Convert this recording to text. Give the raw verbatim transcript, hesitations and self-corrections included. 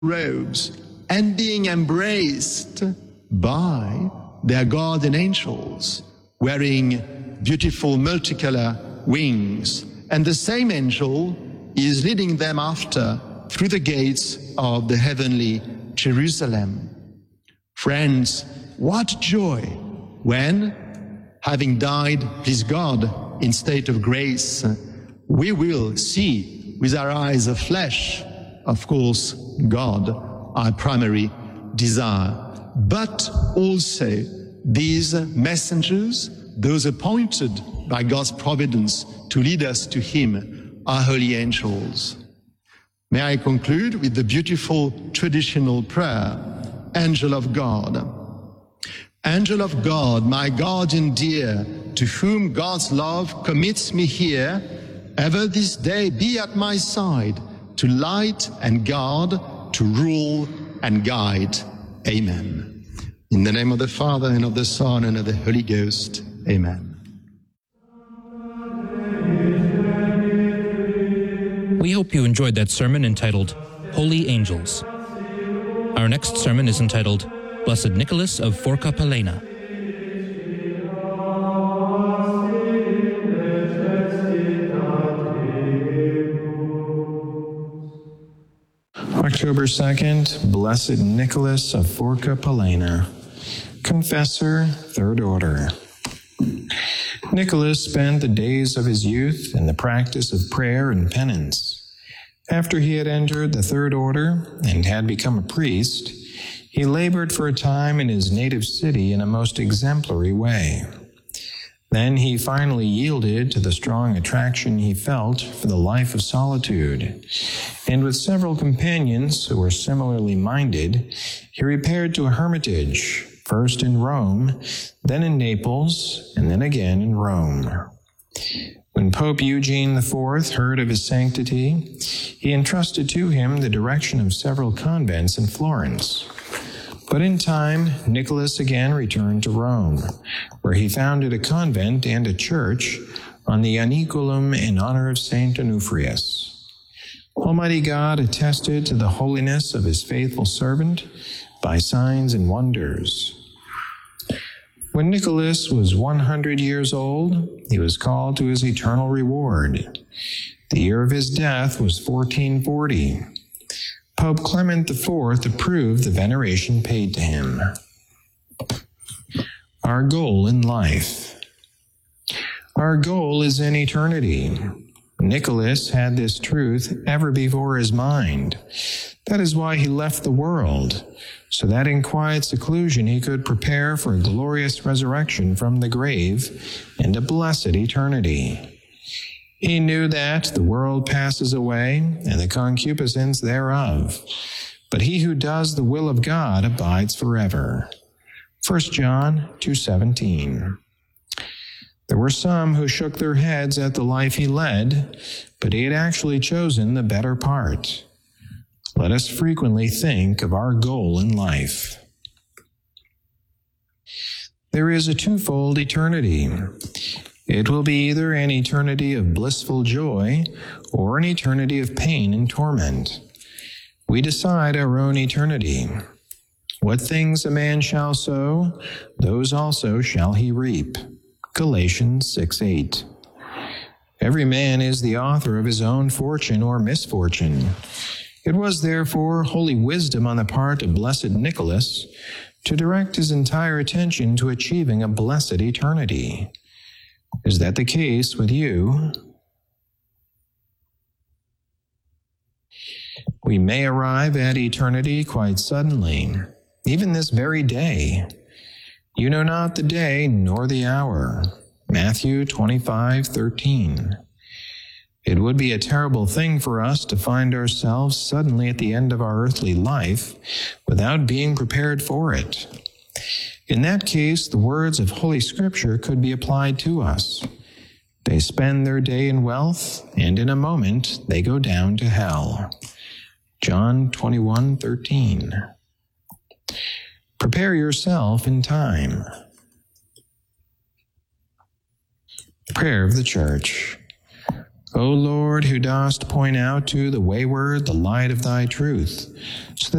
robes and being embraced by their guardian angels, wearing beautiful multicolor wings. And the same angel is leading them after through the gates of the heavenly Jerusalem. Friends, what joy when, having died, please God, in state of grace, we will see with our eyes of flesh, of course, God, our primary desire. But also these messengers, those appointed by God's providence to lead us to Him, are holy angels. May I conclude with the beautiful traditional prayer, Angel of God. Angel of God, my guardian dear, to whom God's love commits me here, ever this day be at my side, to light and guard, to rule and guide. Amen. In the name of the Father, and of the Son, and of the Holy Ghost. Amen. We hope you enjoyed that sermon entitled Holy Angels. Our next sermon is entitled Blessed Nicholas of Forca Palena. October second, Blessed Nicholas of Forca Palena, Confessor, Third Order. Nicholas spent the days of his youth in the practice of prayer and penance. After he had entered the Third Order and had become a priest, he labored for a time in his native city in a most exemplary way. Then he finally yielded to the strong attraction he felt for the life of solitude, and with several companions who were similarly minded, he repaired to a hermitage, first in Rome, then in Naples, and then again in Rome. When Pope Eugene the Fourth heard of his sanctity, he entrusted to him the direction of several convents in Florence. But in time, Nicholas again returned to Rome, where he founded a convent and a church on the Ianiculum in honor of Saint Onufrius. Almighty God attested to the holiness of his faithful servant by signs and wonders. When Nicholas was one hundred years old, he was called to his eternal reward. The year of his death was fourteen forty. Pope Clement the Fourth approved the veneration paid to him. Our goal in life. Our goal is in eternity. Nicholas had this truth ever before his mind. That is why he left the world, so that in quiet seclusion he could prepare for a glorious resurrection from the grave and a blessed eternity. He knew that the world passes away and the concupiscence thereof, but he who does the will of God abides forever. First John two seventeen. There were some who shook their heads at the life he led, but he had actually chosen the better part. Let us frequently think of our goal in life. There is a twofold eternity. It will be either an eternity of blissful joy or an eternity of pain and torment. We decide our own eternity. What things a man shall sow, those also shall he reap. Galatians six eight. Every man is the author of his own fortune or misfortune. It was therefore holy wisdom on the part of Blessed Nicholas to direct his entire attention to achieving a blessed eternity. Is that the case with you? We may arrive at eternity quite suddenly, even this very day. You know not the day nor the hour. Matthew twenty-five thirteen. It would be a terrible thing for us to find ourselves suddenly at the end of our earthly life without being prepared for it. In that case, the words of Holy Scripture could be applied to us. They spend their day in wealth, and in a moment they go down to hell. John twenty-one thirteen. Prepare yourself in time. Prayer of the Church. O Lord, who dost point out to the wayward the light of thy truth, so that